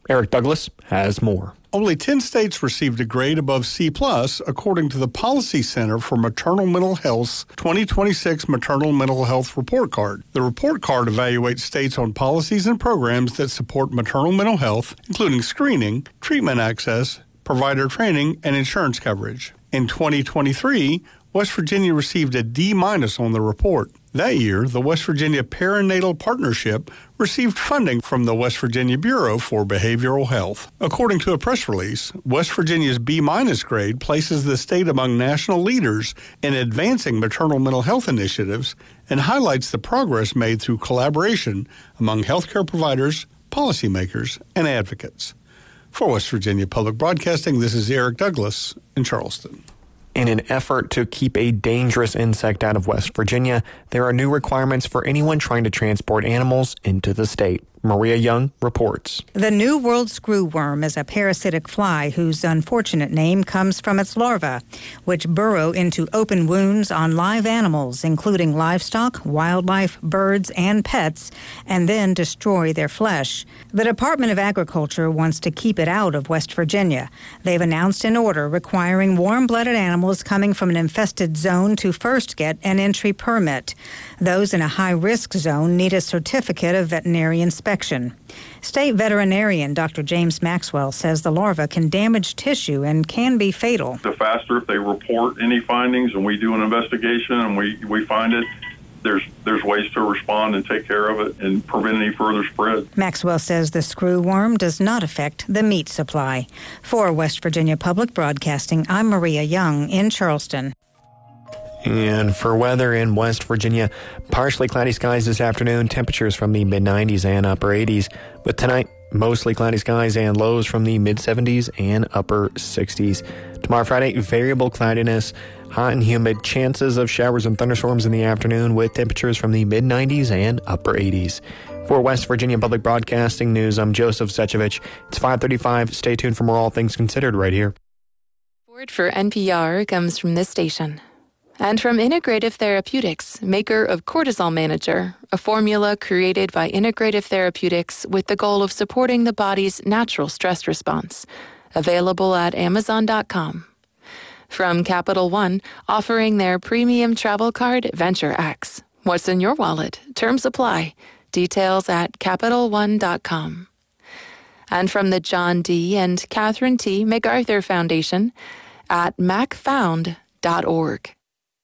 Eric Douglas has more. Only 10 states received a grade above C+, according to the Policy Center for Maternal Mental Health's 2026 Maternal Mental Health Report Card. The report card evaluates states on policies and programs that support maternal mental health, including screening, treatment access, provider training, and insurance coverage. In 2023, West Virginia received a D- on the report. That year, the West Virginia Perinatal Partnership received funding from the West Virginia Bureau for Behavioral Health. According to a press release, West Virginia's B- grade places the state among national leaders in advancing maternal mental health initiatives and highlights the progress made through collaboration among healthcare providers, policymakers, and advocates. For West Virginia Public Broadcasting, this is Eric Douglas in Charleston. In an effort to keep a dangerous insect out of West Virginia, there are new requirements for anyone trying to transport animals into the state. Maria Young reports. The New World screwworm is a parasitic fly whose unfortunate name comes from its larvae, which burrow into open wounds on live animals, including livestock, wildlife, birds, and pets, and then destroy their flesh. The Department of Agriculture wants to keep it out of West Virginia. They've announced an order requiring warm-blooded animals coming from an infested zone to first get an entry permit. Those in a high-risk zone need a certificate of veterinary inspection. State veterinarian Dr. James Maxwell says the larva can damage tissue and can be fatal. The faster if they report any findings and we do an investigation and we find it, there's ways to respond and take care of it and prevent any further spread. Maxwell says the screwworm does not affect the meat supply. For West Virginia Public Broadcasting, I'm Maria Young in Charleston. And for weather in West Virginia, partially cloudy skies this afternoon, temperatures from the mid-90s and upper 80s. But tonight, mostly cloudy skies and lows from the mid-70s and upper 60s. Tomorrow, Friday, variable cloudiness, hot and humid, chances of showers and thunderstorms in the afternoon with temperatures from the mid-90s and upper 80s. For West Virginia Public Broadcasting News, I'm Joseph Sechevich. It's 5:35. Stay tuned for more All Things Considered right here. Support for NPR comes from this station. And from Integrative Therapeutics, maker of Cortisol Manager, a formula created by Integrative Therapeutics with the goal of supporting the body's natural stress response. Available at Amazon.com. From Capital One, offering their premium travel card, Venture X. What's in your wallet? Terms apply. Details at CapitalOne.com. And from the John D. and Catherine T. MacArthur Foundation at macfound.org.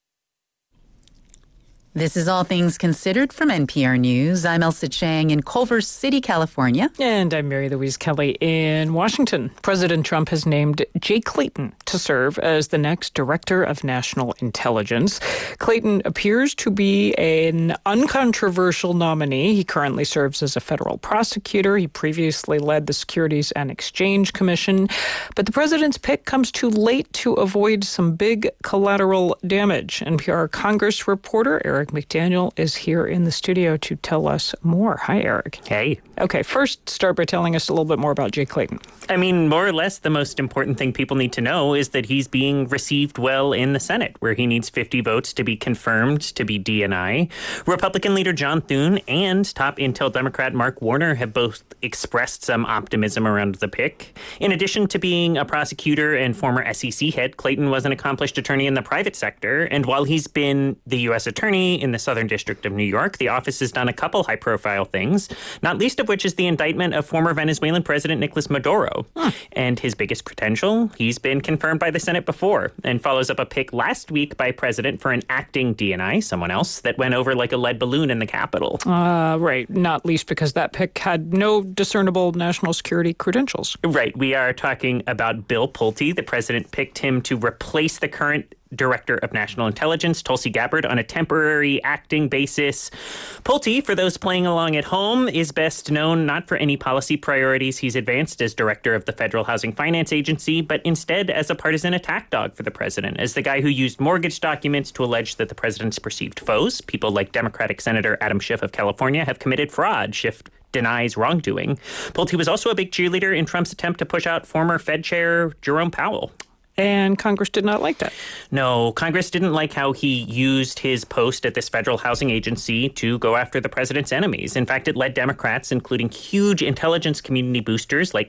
This is All Things Considered from NPR News. I'm Elsa Chang in Culver City, California. And I'm Mary Louise Kelly in Washington. President Trump has named Jay Clayton to serve as the next Director of National Intelligence. Clayton appears to be an uncontroversial nominee. He currently serves as a federal prosecutor. He previously led the Securities and Exchange Commission. But the president's pick comes too late to avoid some big collateral damage. NPR Congress reporter Eric McDaniel is here in the studio to tell us more. Hi, Eric. Hey. Okay, first start by telling us a little bit more about Jay Clayton. I mean, more or less, the most important thing people need to know is that he's being received well in the Senate, where he needs 50 votes to be confirmed to be DNI. Republican leader John Thune and top Intel Democrat Mark Warner have both expressed some optimism around the pick. In addition to being a prosecutor and former SEC head, Clayton was an accomplished attorney in the private sector. And while he's been the U.S. attorney in the Southern District of New York, the office has done a couple high-profile things, not least of which is the indictment of former Venezuelan President Nicolas Maduro. And his biggest credential, he's been confirmed by the Senate before, and follows up a pick last week by President for an acting DNI, someone else, that went over like a lead balloon in the Capitol. Right, not least because that pick had no discernible national security credentials. Right, we are talking about Bill Pulte. The president picked him to replace the current Director of National Intelligence, Tulsi Gabbard, on a temporary acting basis. Pulte, for those playing along at home, is best known not for any policy priorities he's advanced as director of the Federal Housing Finance Agency, but instead as a partisan attack dog for the president, as the guy who used mortgage documents to allege that the president's perceived foes, people like Democratic Senator Adam Schiff of California, have committed fraud. Schiff denies wrongdoing. Pulte was also a big cheerleader in Trump's attempt to push out former Fed Chair Jerome Powell. And Congress did not like that. No, Congress didn't like how he used his post at this federal housing agency to go after the president's enemies. In fact, it led Democrats, including huge intelligence community boosters like